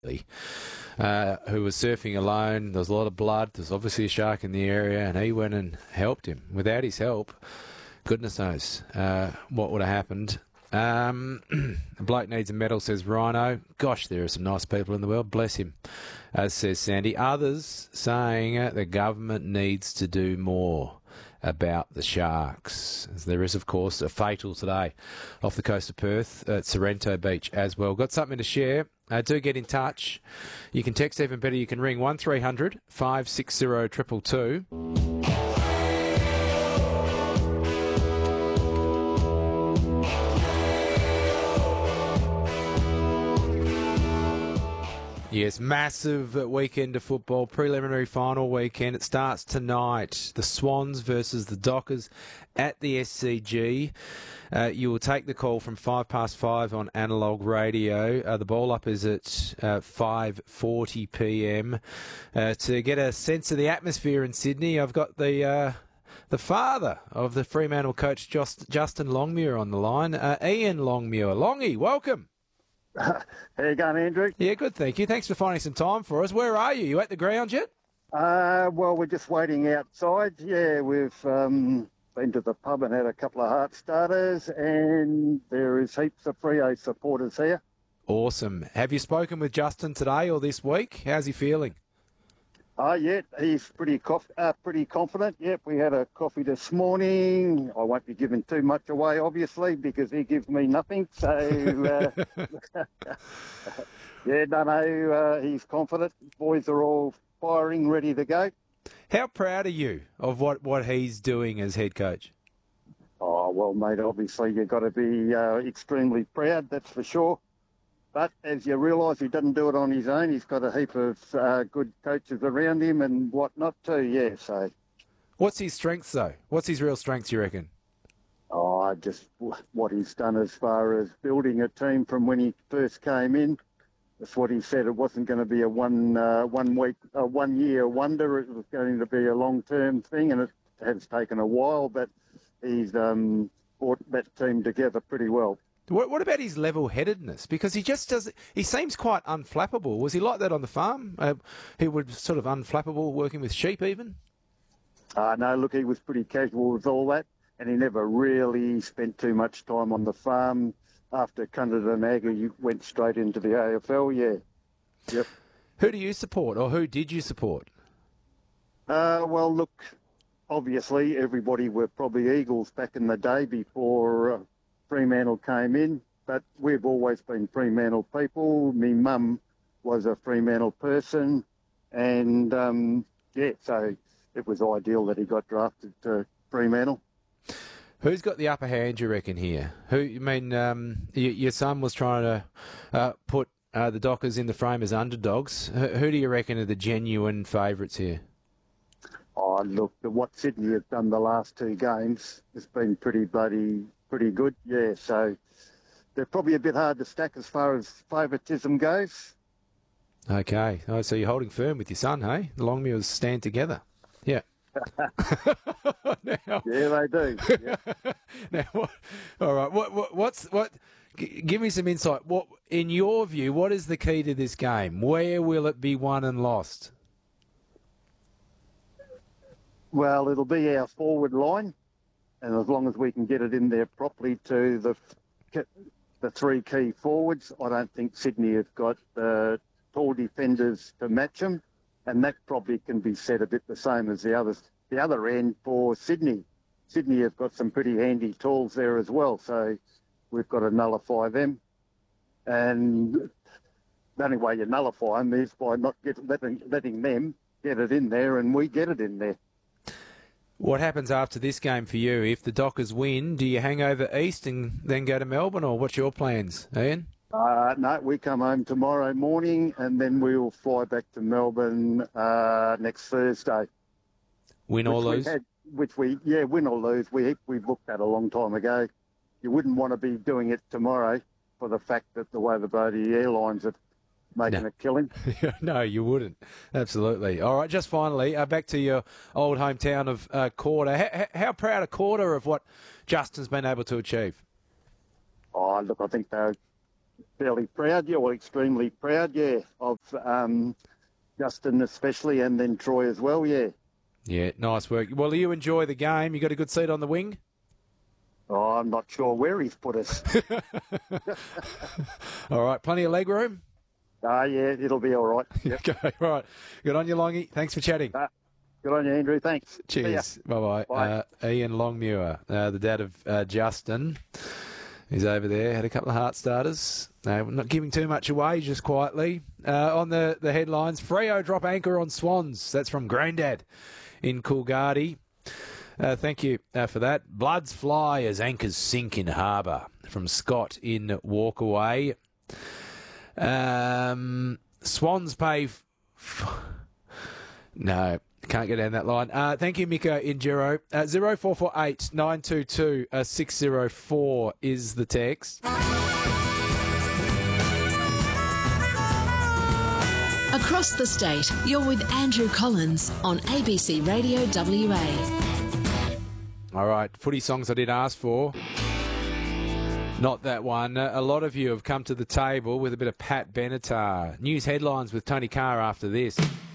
who was surfing alone. There was a lot of blood. There's obviously a shark in the area, and he went and helped him. Without his help, goodness knows what would have happened. A bloke needs a medal, says Rhino. Gosh, there are some nice people in the world. Bless him, as says Sandy. Others saying the government needs to do more about the sharks. There is, of course, a fatal today off the coast of Perth at Sorrento Beach as well. Got something to share? Do get in touch. You can text, even better, you can ring 1300 560 222. Yes, massive weekend of football, preliminary final weekend. It starts tonight. The Swans versus the Dockers at the SCG. You will take the call from 5:05 on Analog Radio. The ball up is at 5:40 p.m. To get a sense of the atmosphere in Sydney, I've got the father of the Fremantle coach, Justin Longmuir, on the line. Ian Longmuir. Longy, welcome. How you going, Andrew? Yeah, good, thank you. Thanks for finding some time for us. Where are you? You at the ground yet? Well, we're just waiting outside. Yeah, we've been to the pub and had a couple of heart starters, and there is heaps of Freo supporters here. Awesome. Have you spoken with Justin today or this week? How's he feeling? Yeah, he's pretty confident. Yep, we had a coffee this morning. I won't be giving too much away, obviously, because he gives me nothing. So, he's confident. Boys are all firing, ready to go. How proud are you of what he's doing as head coach? Oh, well, mate, obviously you've got to be extremely proud, that's for sure. But as you realise, he doesn't do it on his own. He's got a heap of good coaches around him and whatnot too, yeah. So, what's his strengths, though? What's his real strengths, you reckon? Oh, just what he's done as far as building a team from when he first came in. That's what he said. It wasn't going to be a one year wonder. It was going to be a long-term thing, and it has taken a while, but he's brought that team together pretty well. What about his level-headedness? Because he just does. He seems quite unflappable. Was he like that on the farm? He was sort of unflappable, working with sheep even? No, look, he was pretty casual with all that, and he never really spent too much time on the farm. After Cunderdin you went straight into the AFL, yeah. Yep. Who do you support, or who did you support? Well, look, obviously everybody were probably Eagles back in the day before Fremantle came in, but we've always been Fremantle people. Me mum was a Fremantle person, and so it was ideal that he got drafted to Fremantle. Who's got the upper hand, you reckon, here? Your son was trying to put the Dockers in the frame as underdogs. Who do you reckon are the genuine favourites here? Oh, look, what Sydney have done the last two games has been pretty good, yeah. So they're probably a bit hard to stack as far as favouritism goes. Okay. Oh, so you're holding firm with your son, hey? The Longmuirs stand together. Yeah. Yeah, they do. Yeah. Now, all right. Give me some insight. What, in your view, what is the key to this game? Where will it be won and lost? Well, it'll be our forward line. And as long as we can get it in there properly to the three key forwards, I don't think Sydney have got tall defenders to match them. And that probably can be said a bit the same as the others. The other end for Sydney have got some pretty handy tools there as well. So we've got to nullify them. And the only way you nullify them is by not letting them get it in there, and we get it in there. What happens after this game for you? If the Dockers win, do you hang over east and then go to Melbourne, or what's your plans, Ian? No, we come home tomorrow morning and then we'll fly back to Melbourne next Thursday. Win or lose? Win or lose. We booked that a long time ago. You wouldn't want to be doing it tomorrow for the fact that the way the bloody airlines are making a killing. No, you wouldn't. Absolutely. All right, just finally, back to your old hometown of Corda. How proud of Corda of what Justin's been able to achieve? Oh, look, I think fairly proud, or extremely proud, of Justin especially, and then Troy as well, Yeah, nice work. Well, you enjoy the game. You got a good seat on the wing? Oh, I'm not sure where he's put us. All right, plenty of leg room? Yeah, it'll be all right. Yep. Okay, right. Good on you, Longy. Thanks for chatting. Good on you, Andrew. Thanks. Cheers. Bye-bye. Bye. Ian Longmuir, the dad of Justin. He's over there, had a couple of heart starters. We're not giving too much away, just quietly. On the headlines, Freo drop anchor on Swans. That's from Grandad in Coolgardie. Thank you for that. Bloods fly as anchors sink in harbour, from Scott in Walkaway. Swans pay... No, can't get down that line. Thank you, Miko in Giro. 0448 922 604 is the text. Across the state, you're with Andrew Collins on ABC Radio WA. All right, footy songs I did ask for. Not that one. A lot of you have come to the table with a bit of Pat Benatar. News headlines with Tony Carr after this.